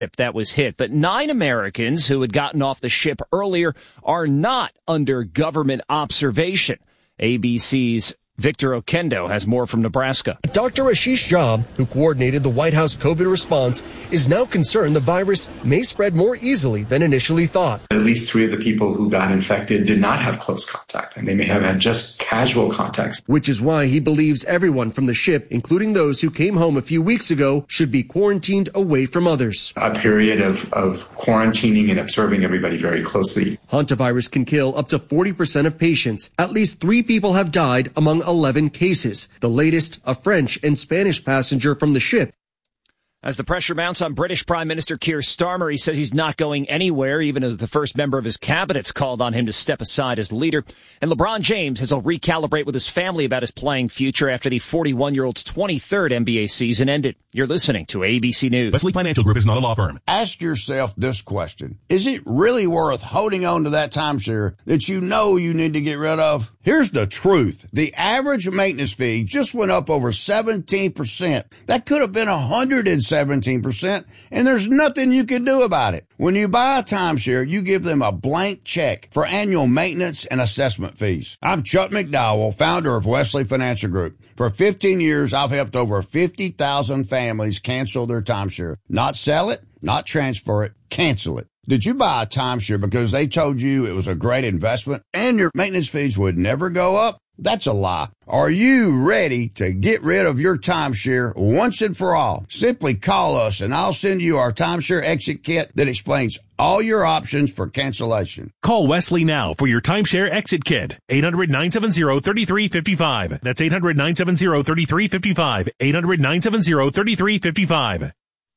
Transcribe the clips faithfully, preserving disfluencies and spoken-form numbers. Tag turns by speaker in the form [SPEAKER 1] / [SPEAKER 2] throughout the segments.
[SPEAKER 1] that was hit, but nine Americans who had gotten off the ship earlier are not under government observation. A B C's Victor Oquendo has more from Nebraska.
[SPEAKER 2] Doctor Ashish Jha, who coordinated the White House COVID response, is now concerned the virus may spread more easily than initially thought.
[SPEAKER 3] At least three of the people who got infected did not have close contact, and they may have had just casual contacts.
[SPEAKER 2] Which is why he believes everyone from the ship, including those who came home a few weeks ago, should be quarantined away from others.
[SPEAKER 3] A period of, of quarantining and observing everybody very closely.
[SPEAKER 2] Hantavirus can kill up to forty percent of patients. At least three people have died among eleven cases. The latest, a French and Spanish passenger from the ship.
[SPEAKER 1] As the pressure mounts on British Prime Minister Keir Starmer, he says he's not going anywhere, even as the first member of his cabinet's called on him to step aside as leader. And LeBron James has to recalibrate with his family about his playing future after the forty-one-year-old's twenty-third N B A season ended. You're listening to A B C News.
[SPEAKER 4] Wesley Financial Group is not a law firm.
[SPEAKER 5] Ask yourself this question. Is it really worth holding on to that timeshare that you know you need to get rid of? Here's the truth. The average maintenance fee just went up over seventeen percent. That could have been one hundred seventeen percent, and there's nothing you can do about it. When you buy a timeshare, you give them a blank check for annual maintenance and assessment fees. I'm Chuck McDowell, founder of Wesley Financial Group. For fifteen years, I've helped over fifty thousand families cancel their timeshare. Not sell it, not transfer it, cancel it. Did you buy a timeshare because they told you it was a great investment and your maintenance fees would never go up? That's a lie. Are you ready to get rid of your timeshare once and for all? Simply call us and I'll send you our timeshare exit kit that explains all your options for cancellation.
[SPEAKER 4] Call Wesley now for your timeshare exit kit. eight hundred, nine seven zero, three three five five. That's eight hundred, nine seven zero, three three five five. eight hundred, nine seven zero, three three five five.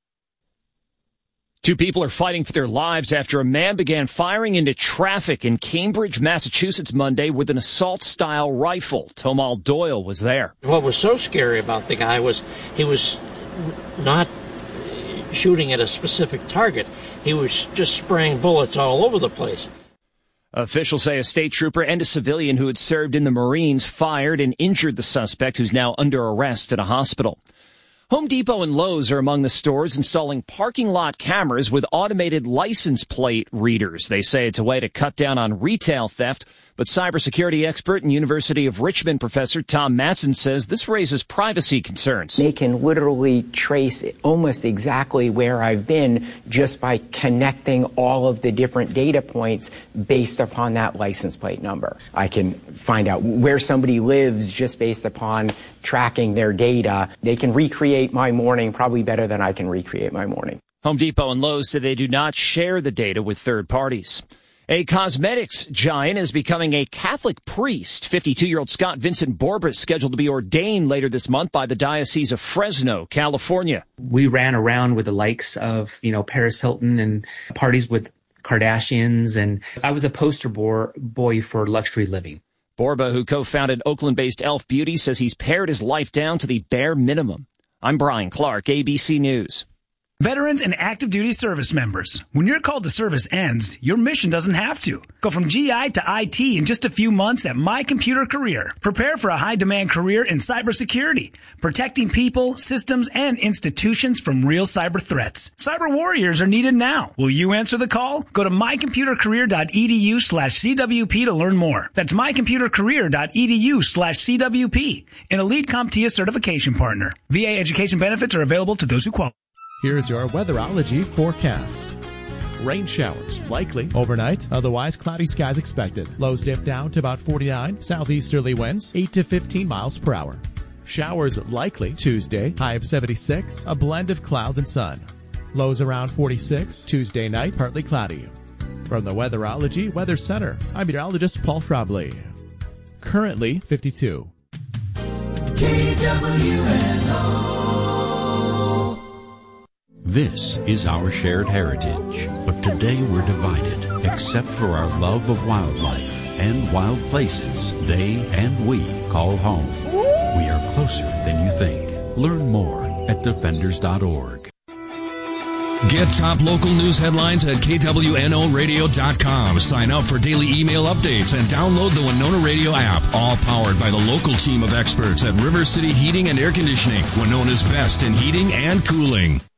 [SPEAKER 1] Two people are fighting for their lives after a man began firing into traffic in Cambridge, Massachusetts Monday with an assault-style rifle. Tomal Doyle was there.
[SPEAKER 6] What was so scary about the guy was he was not shooting at a specific target. He was just spraying bullets all over the place.
[SPEAKER 1] Officials say a state trooper and a civilian who had served in the Marines fired and injured the suspect, who's now under arrest at a hospital. Home Depot and Lowe's are among the stores installing parking lot cameras with automated license plate readers. They say it's a way to cut down on retail theft, but cybersecurity expert and University of Richmond professor Tom Matson says this raises privacy concerns.
[SPEAKER 7] They can literally trace almost exactly where I've been just by connecting all of the different data points based upon that license plate number. I can find out where somebody lives just based upon tracking their data. They can recreate my morning probably better than I can recreate my morning.
[SPEAKER 1] Home Depot and Lowe's say they do not share the data with third parties. A cosmetics giant is becoming a Catholic priest. fifty-two-year-old Scott Vincent Borba is scheduled to be ordained later this month by the Diocese of Fresno, California.
[SPEAKER 8] We ran around with the likes of, you know, Paris Hilton and parties with Kardashians, and I was a poster boy for luxury living.
[SPEAKER 1] Borba, who co-founded Oakland-based Elf Beauty, says he's pared his life down to the bare minimum. I'm Brian Clark, A B C News.
[SPEAKER 9] Veterans and active duty service members, when your call to service ends, your mission doesn't have to. Go from G I to I T in just a few months at My Computer Career. Prepare for a high-demand career in cybersecurity, protecting people, systems, and institutions from real cyber threats. Cyber warriors are needed now. Will you answer the call? Go to mycomputercareer.edu slash CWP to learn more. That's mycomputercareer.edu slash CWP, an elite CompTIA certification partner. V A education benefits are available to those who qualify.
[SPEAKER 10] Here's your weatherology forecast. Rain showers likely overnight, otherwise cloudy skies expected. Lows dip down to about forty-nine, southeasterly winds eight to fifteen miles per hour. Showers likely Tuesday, high of seventy-six, a blend of clouds and sun. Lows around forty-six, Tuesday night, partly cloudy. From the Weatherology Weather Center, I'm meteorologist Paul Frobley. Currently fifty-two.
[SPEAKER 11] K W N O.
[SPEAKER 12] This is our shared heritage, but today we're divided, except for our love of wildlife and wild places they and we call home. We are closer than you think. Learn more at defenders dot org.
[SPEAKER 13] Get top local news headlines at K W N O radio dot com. Sign up for daily email updates and download the Winona Radio app. All powered by the local team of experts at River City Heating and Air Conditioning, Winona's best in heating and cooling.